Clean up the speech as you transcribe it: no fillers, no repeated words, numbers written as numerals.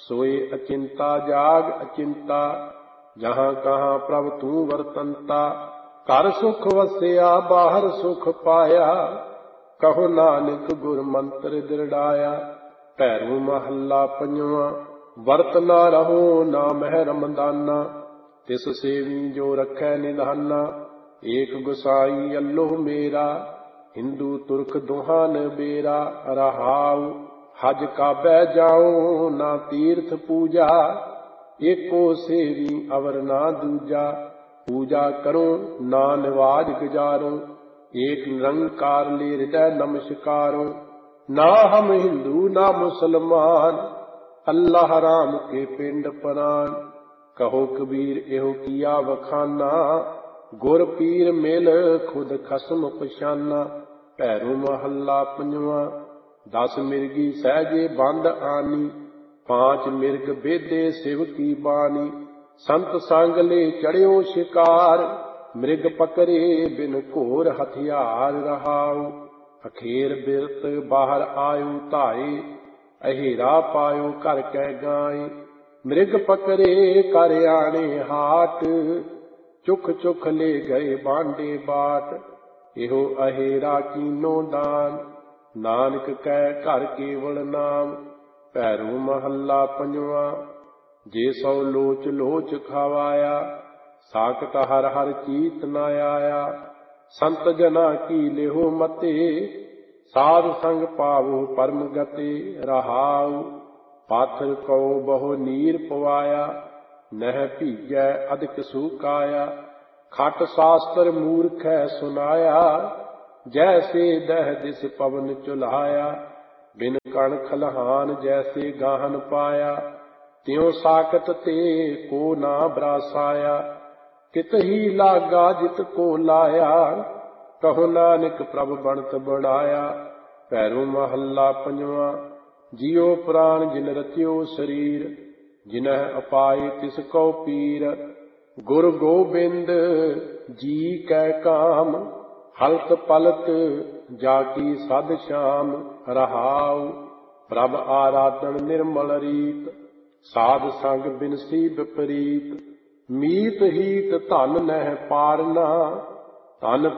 सोए अचिंता जाग अचिंता, जहाँ कहाँ प्रभ तू वरतंता। घर सुख वसिया बाहर सुख पाया, कहो नानक गुर मंत्र दृढ़ाया। भैरू महला पंजवा, वरत ना रहो ना मह रमदाना। तिस सेवी जो रखै निधाना, एक गुसाई अल्लोह मेरा। हिंदू तुर्क दुहान बेरा, रहाऊ हज काबे जाओ ना तीर्थ पूजा। एको सेवी अवर ना दूजा, पूजा करो ना निवाज गुजारो। एक निरंकार ले हृदय नमस्कारो। ना हम हिंदू ना मुसलमान, अल्लाह राम के पिंड प्राण। कहो कबीर एहो किया वखाना, गुर पीर मिल खुद खसम पछाना। भैरू महला पंजवा, 10 मिर्गी सहजे बंद आनी। 5 मिर्ग बेदे शिव की बानी। संत संग ले चढ़ियो शिकार, मृग पकड़े बिन घोर हथियार। रहाऊ अखेर बिरत बाहर आयो धाए, अहेरा पायो कर कै गाय। मृग पकड़े कर आने हाट, चुख चुख ले गए बांडे बाट। एहो अहेरा कीनो दान, नानक कै घर केवल नाम। भैरू महला पंजवा, जे सौ लोच लोच खावाया, साकट हर हर चीत न आया। संत जना की लेहो मते, साध संग पावो परम गते। रहाऊ पाथर कौ बहु नीर पवाया, नह भीजै अधिक सुकाया। खट शास्त्र मूर्ख है सुनाया, जैसे दह दिस पवन चुलाया। बिन कण खलहान जैसे गाहन पाया, त्यों साकत ते को ना बरासाया। कित ही लागा जित को लाया, कहो नानक प्रभ बनत बढ़ाया। भैरू महला पंजवा, जियो प्राण जिन रचियो शरीर, जिनह अपाए तिस को पीर। गुरु गोबिंद जी कै काम, हलत पलत जाकी सद श्याम। रहाऊ प्रभ आराधन निर्मल रीत, साध संग बिनसी विपरीत। मीत हीत धन नह पारना, तन